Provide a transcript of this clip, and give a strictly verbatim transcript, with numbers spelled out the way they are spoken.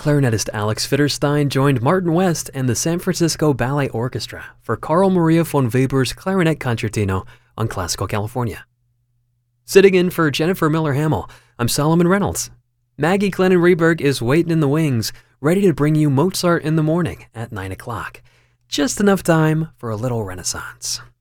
Clarinetist Alex Fitterstein joined Martin West and the San Francisco Ballet Orchestra for Carl Maria von Weber's Clarinet Concertino on Classical California. Sitting in for Jennifer Miller-Hamill, I'm Solomon Reynolds. Maggie Glennon Reberg is waiting in the wings, ready to bring you Mozart in the morning at nine o'clock. Just enough time for a little renaissance.